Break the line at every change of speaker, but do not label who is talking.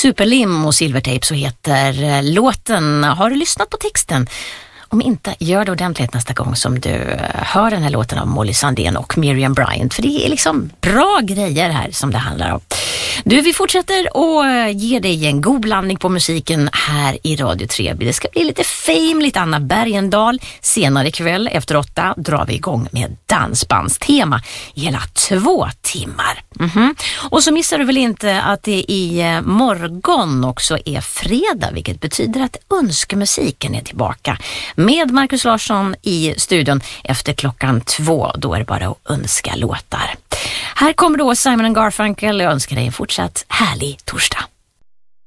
Superlim och Silvertape så heter låten. Har du lyssnat på texten? Om inte, gör det ordentligt nästa gång som du hör den här låten av Molly Sandén och Miriam Bryant. För det är liksom bra grejer här som det handlar om. Du, vi fortsätter och ger dig en god blandning på musiken här i Radio 3. Det ska bli lite fame, lite Anna Bergendahl. Senare ikväll efter 8 drar vi igång med dansbandstema i hela 2 timmar. Och så missar du väl inte att det i morgon också är fredag, vilket betyder att önskemusiken är tillbaka med Marcus Larsson i studion efter klockan 2. Då är det bara att önska låtar. Här kommer då Simon & Garfunkel och jag önskar dig en fortsatt härlig torsdag.